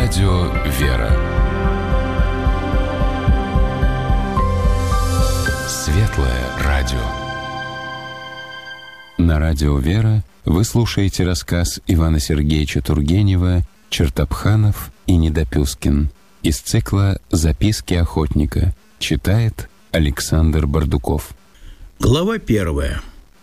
Радио «Вера». Светлое радио. На радио «Вера» вы слушаете рассказ Ивана Сергеевича Тургенева «Чертопханов и Недопюскин» из цикла «Записки охотника». Читает Александр Бардуков. Глава 1.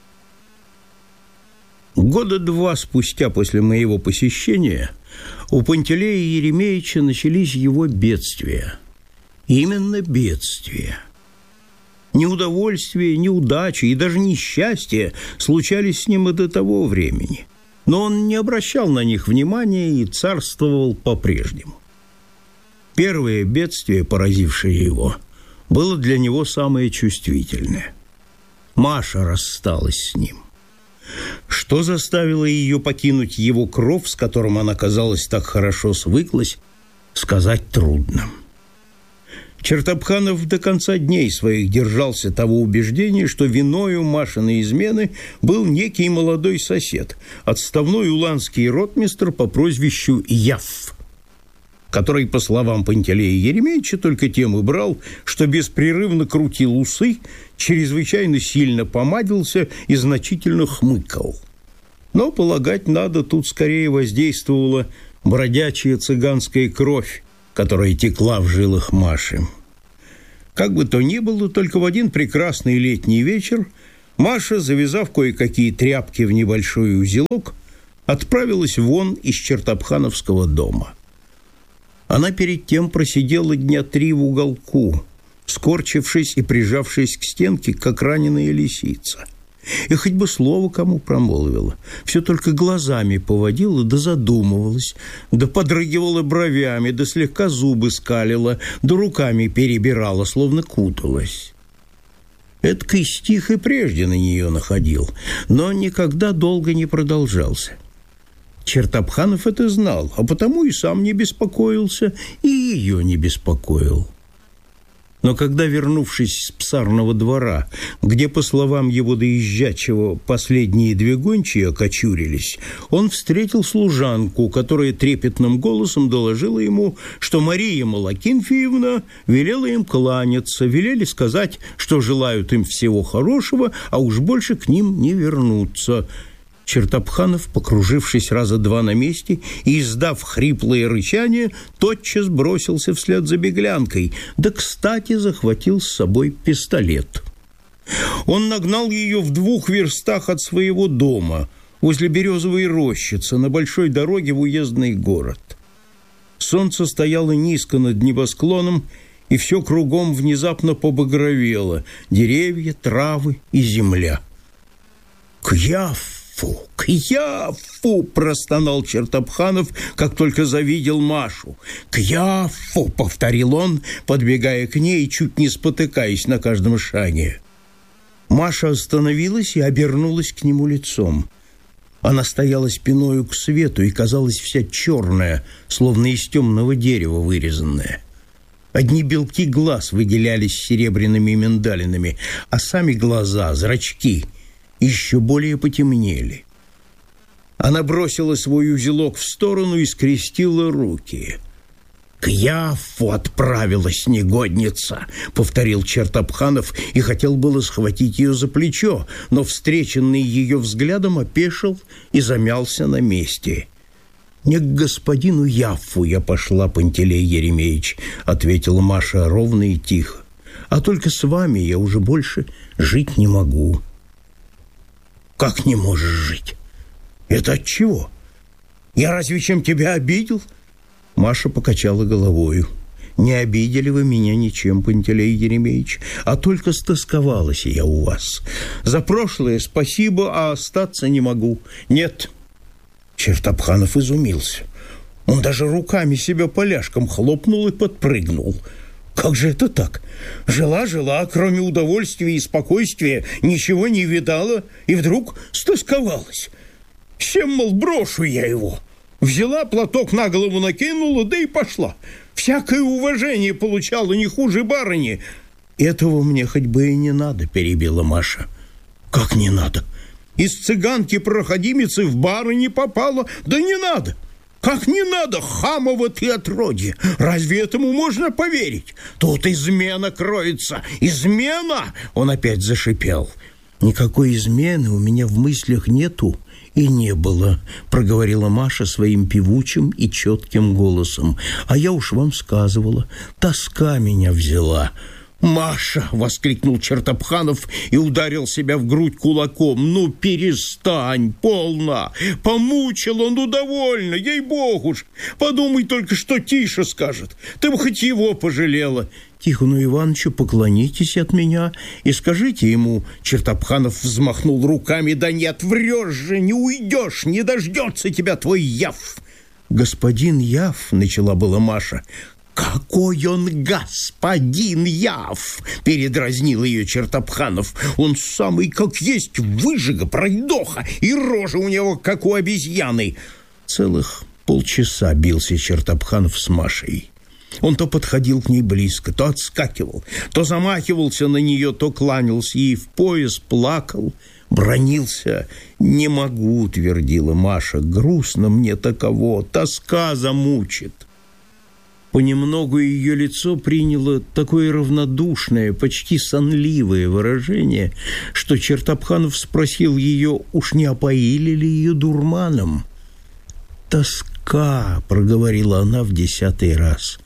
Года 2 спустя после моего посещения у Пантелея Еремеевича начались его бедствия. Именно бедствия. Неудовольствия, неудачи и даже несчастья случались с ним и до того времени. Но он не обращал на них внимания и царствовал по-прежнему. Первое бедствие, поразившее его, было для него самое чувствительное. Маша рассталась с ним. Что заставило ее покинуть его кров, с которым она, казалось, так хорошо свыклась, сказать трудно. Чертопханов до конца дней своих держался того убеждения, что виною Машиной измены был некий молодой сосед, отставной уланский ротмистр по прозвищу Яфф, который, по словам Пантелея Еремеевича, только тем и брал, что беспрерывно крутил усы, чрезвычайно сильно помадился и значительно хмыкал. Но, полагать надо, тут скорее воздействовала бродячая цыганская кровь, которая текла в жилах Маши. Как бы то ни было, только в один прекрасный летний вечер Маша, завязав кое-какие тряпки в небольшой узелок, отправилась вон из Чертопхановского дома. Она перед тем просидела дня 3 в уголку, скорчившись и прижавшись к стенке, как раненая лисица. И хоть бы слово кому промолвила, все только глазами поводила, да задумывалась, да подрыгивала бровями, да слегка зубы скалила, да руками перебирала, словно куталась. Эдакий стих и прежде на нее находил, но никогда долго не продолжался. Чертопханов это знал, а потому и сам не беспокоился, и ее не беспокоил. Но когда, вернувшись с псарного двора, где, по словам его доезжачего, последние 2 гончие окочурились, он встретил служанку, которая трепетным голосом доложила ему, что Мария Малакинфеевна велела им кланяться, велели сказать, что желают им всего хорошего, а уж больше к ним не вернуться. Чертопханов, покружившись раза 2 на месте и издав хриплое рычание, тотчас бросился вслед за беглянкой, да, кстати, захватил с собой пистолет. Он нагнал ее в 2 верстах от своего дома, возле березовой рощицы, на большой дороге в уездный город. Солнце стояло низко над небосклоном, и все кругом внезапно побагровело: деревья, травы и земля. «К Яффу!» – простонал Чертопханов, как только завидел Машу. «К Яффу!» – повторил он, подбегая к ней, чуть не спотыкаясь на каждом шаге. Маша остановилась и обернулась к нему лицом. Она стояла спиною к свету и казалась вся черная, словно из темного дерева вырезанная. Одни белки глаз выделялись серебряными миндалинами, а сами глаза, зрачки, еще более потемнели. Она бросила свой узелок в сторону и скрестила руки. «К Яффу отправилась негодница», — повторил Чертопханов и хотел было схватить ее за плечо, но, встреченный ее взглядом, опешил и замялся на месте. «Не к господину Яффу я пошла, Пантелей Еремеевич», — ответила Маша ровно и тихо. «А только с вами я уже больше жить не могу». «Как не можешь жить? Это от чего? Я разве чем тебя обидел?» Маша покачала головою. «Не обидели вы меня ничем, Пантелей Еремеевич, а только стосковалась я у вас. За прошлое спасибо, а остаться не могу. Нет». Чертопханов изумился. Он даже руками себя поляшком хлопнул и подпрыгнул. «Как же это так? Жила, кроме удовольствия и спокойствия, ничего не видала, и вдруг стосковалась. С чем, мол, брошу я его? Взяла, платок на голову накинула, да и пошла. Всякое уважение получала не хуже барыни». «Этого мне хоть бы и не надо», — перебила Маша. «Как не надо? Из цыганки-проходимицы в барыни попала? Да не надо. Как не надо, хамово ты отродье! Разве этому можно поверить? Тут измена кроется! Измена!» Он опять зашипел. «Никакой измены у меня в мыслях нету и не было», проговорила Маша своим певучим и четким голосом. «А я уж вам сказывала, тоска меня взяла». «Маша!» — воскликнул Чертопханов и ударил себя в грудь кулаком. «Ну, перестань, полно! Помучил он, ну, довольно, ей-богу ж! Подумай только, что Тиша скажет. Ты бы хоть его пожалела». «Тихону Ивановичу поклонитесь от меня и скажите ему». Чертопханов взмахнул руками. «Да нет, врешь же, не уйдешь, не дождется тебя твой Яв». «Господин Яв», — начала была Маша. «Какой он господин Яв!» — передразнил ее Чертопханов. «Он самый, как есть, выжига, пройдоха, и рожа у него, как у обезьяны». Целых полчаса бился Чертопханов с Машей. Он то подходил к ней близко, то отскакивал, то замахивался на нее, то кланялся ей в пояс, плакал, бранился. «Не могу», — твердила Маша, — «грустно мне таково, тоска замучит». Понемногу ее лицо приняло такое равнодушное, почти сонливое выражение, что Чертопханов спросил ее, уж не опоили ли ее дурманом. «Тоска», — проговорила она в 10-й раз.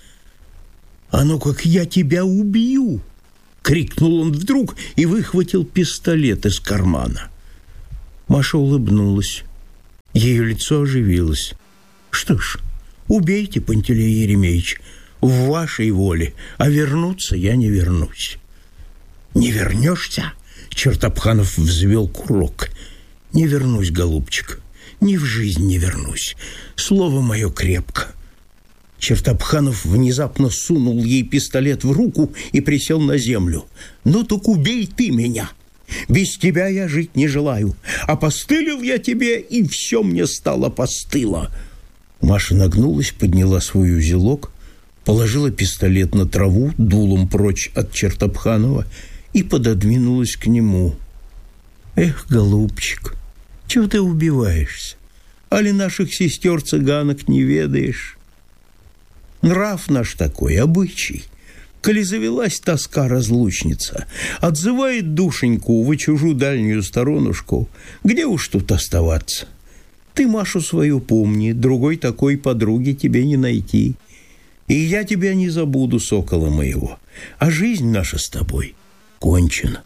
«А ну как я тебя убью!» — крикнул он вдруг и выхватил пистолет из кармана. Маша улыбнулась. Ее лицо оживилось. «Что ж, убейте, Пантелей Еремеевич, в вашей воле, а вернуться я не вернусь». «Не вернешься?» — Чертопханов взвел курок. «Не вернусь, голубчик, ни в жизнь не вернусь. Слово мое крепко». Чертопханов внезапно сунул ей пистолет в руку и присел на землю. «Ну так убей ты меня! Без тебя я жить не желаю. Опостылил я тебе, и все мне стало постыло». Маша нагнулась, подняла свой узелок, положила пистолет на траву дулом прочь от Чертопханова и пододвинулась к нему. «Эх, голубчик, чего ты убиваешься? Али наших сестер-цыганок не ведаешь? Нрав наш такой, обычай. Коли завелась тоска-разлучница, отзывает душеньку в чужую дальнюю сторонушку, где уж тут оставаться? Ты Машу свою помни, другой такой подруги тебе не найти. И я тебя не забуду, сокола моего, а жизнь наша с тобой кончена».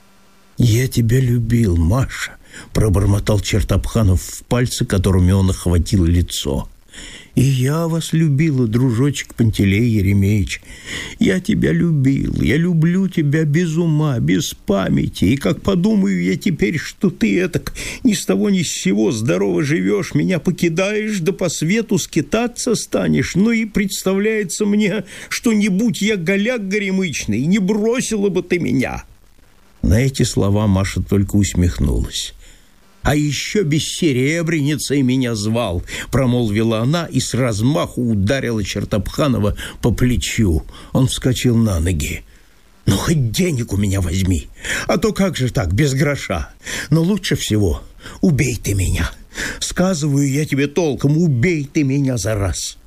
«Я тебя любил, Маша», — пробормотал Чертопханов в пальцы, которыми он охватил лицо. «И я вас любила, дружочек Пантелей Еремеевич. Я тебя любил, я люблю тебя без ума, без памяти. И как подумаю я теперь, что ты этак ни с того ни с сего здорово живешь, меня покидаешь, да по свету скитаться станешь. Ну и представляется мне, что не будь я голяк горемычный, не бросила бы ты меня». На эти слова Маша только усмехнулась. «А еще бессеребренницей меня звал», — промолвила она и с размаху ударила Чертопханова по плечу. Он вскочил на ноги. «Ну, хоть денег у меня возьми, а то как же так, без гроша? Но лучше всего убей ты меня. Сказываю я тебе толком, убей ты меня за раз».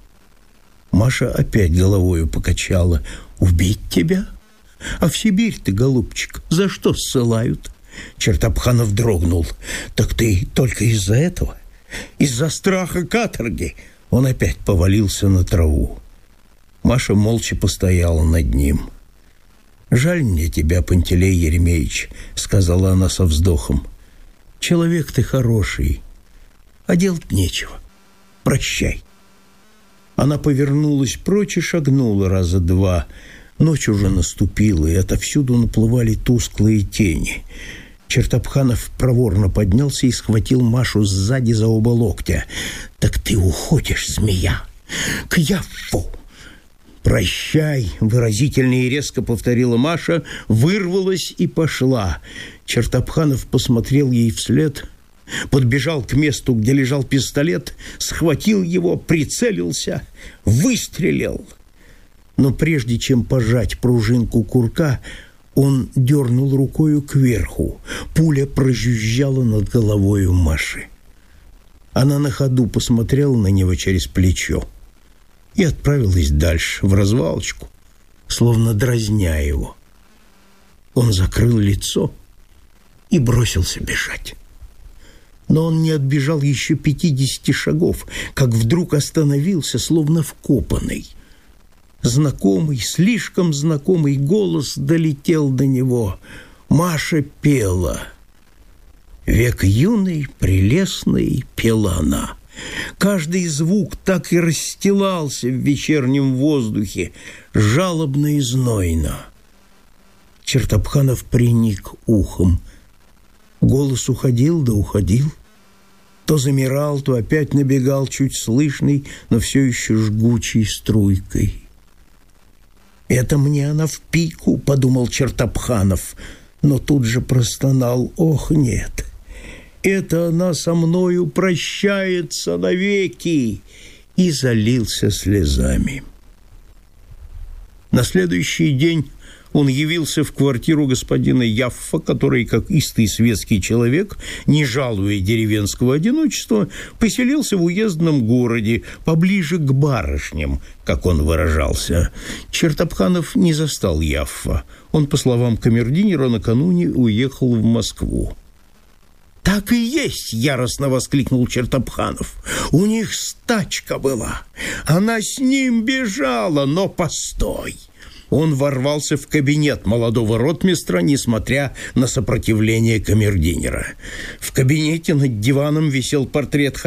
Маша опять головою покачала. «Убить тебя? А в Сибирь ты, голубчик, за что ссылают?» Чертопханов дрогнул. «Так ты только из-за этого? Из-за страха каторги?» Он опять повалился на траву. Маша молча постояла над ним. «Жаль мне тебя, Пантелей Еремеевич», — сказала она со вздохом. «Человек ты хороший, а делать нечего. Прощай». Она повернулась прочь и шагнула раза два. Ночь уже наступила, и отовсюду наплывали тусклые тени. Чертопханов проворно поднялся и схватил Машу сзади за оба локтя. «Так ты уходишь, змея, к Яффу!» «Прощай!» — выразительно и резко повторила Маша, вырвалась и пошла. Чертопханов посмотрел ей вслед, подбежал к месту, где лежал пистолет, схватил его, прицелился, выстрелил. Но прежде чем пожать пружинку курка, он дернул рукою кверху. Пуля прожужжала над головою Маши. Она на ходу посмотрела на него через плечо и отправилась дальше, в развалочку, словно дразня его. Он закрыл лицо и бросился бежать. Но он не отбежал еще 50 шагов, как вдруг остановился, словно вкопанный. Знакомый, слишком знакомый голос долетел до него. Маша пела. «Век юный, прелестный», — пела она. Каждый звук так и расстилался в вечернем воздухе, жалобно и знойно. Чертопханов приник ухом. Голос уходил да уходил. То замирал, то опять набегал чуть слышный, но все еще жгучей струйкой. «Это мне она в пику», — подумал Чертопханов, но тут же простонал: «Ох, нет, это она со мною прощается навеки», и залился слезами. На следующий день он явился в квартиру господина Яффа, который, как истый светский человек, не жалуя деревенского одиночества, поселился в уездном городе, поближе к барышням, как он выражался. Чертопханов не застал Яффа. Он, по словам камердинера, накануне уехал в Москву. «Так и есть!» — яростно воскликнул Чертопханов. «У них стачка была. Она с ним бежала, но постой!» Он ворвался в кабинет молодого ротмистра, несмотря на сопротивление камердинера. В кабинете над диваном висел портрет